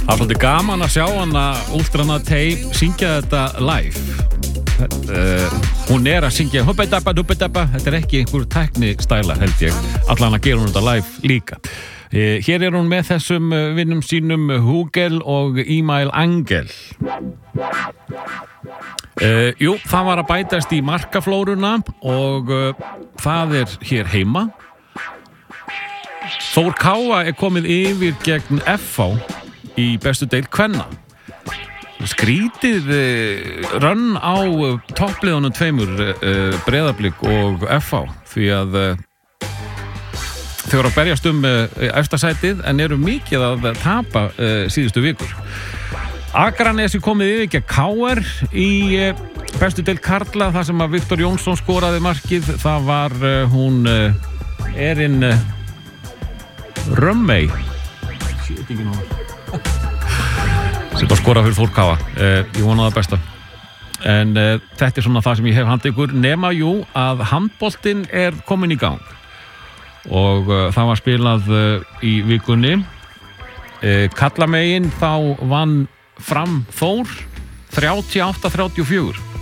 Það svolítið gaman að sjá hana Ultrana Tay syngja þetta live. Hún að syngja hubba-dabba, þetta ekki einhver tæknistæla held ég. Allan að gera hún þetta live líka. Hér hún með þessum vinnum sínum Hugel og Email Angel. Jú, það var að bætast í markaflóruna og það hér heima. Þór Káa komið yfir gegn FH í bestu deild kvenna. Skrítið rönn á toppliðunum tveimur Breiðablik og FH því að þau eru að berjast efsta sætið en eru mikið að tapa síðustu vikur. Akranesi komið yfir gegn KR í bestu deild karla þar sem að Viktor Jónsson skoraði markið. Það var hún Erin Römmey sem bara skora fyrir Þór Káa. Ég vona það besta en þetta svona það sem ég hef handið ykkur nema jú að handboltinn komin í gang og það var spilað í vikunni. Kallamegin þá vann Fram Þór 38-34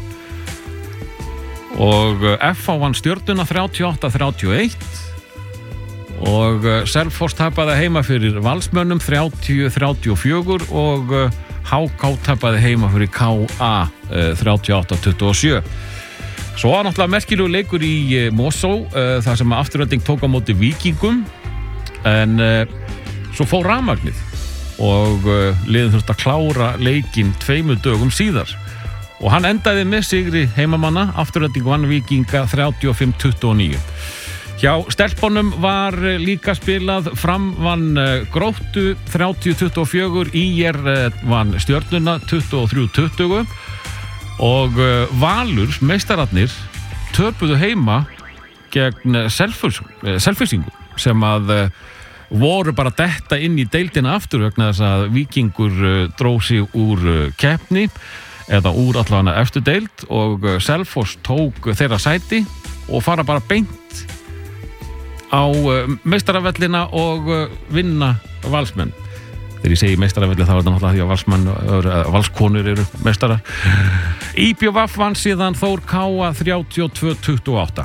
og FH vann Stjörnuna 38-31 og Selfoss tapaði heima fyrir Valsmönnum 30-34 og HK tapaði heima fyrir KA 38-27. Svo var náttúrulega merkilegu leikur í Mosó þar sem Afturelding tók á móti Víkingum en svo fór rafmagnið og liðin þurfti að klára leikinn 2 dögum síðar og hann endaði með sigri heimamanna. Afturelding vann Víkinga 35-29. Hjá stelpunum var líka spilað. Fram vann Gróttu 30-24, IR vann Stjörnuna 23-20 og Valur, meistararnir, töpuðu heima gegn Selfyssingu sem að voru bara detta inn í deildina aftur vegna þess að Víkingur dró sig úr keppni eða úr allavega efstu deild og Selfoss tók þeirra sæti og fara bara beint á meistaravellina og vinna Valsmenn. Þegar ég segi meistaravelli þá þetta náttúrulega því að Valskonur eru meistarar. IBVF vann síðan Þór Káa 32-28.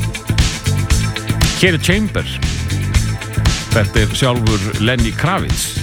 Hér Chamber. Þetta sjálfur Lenny Kravitz.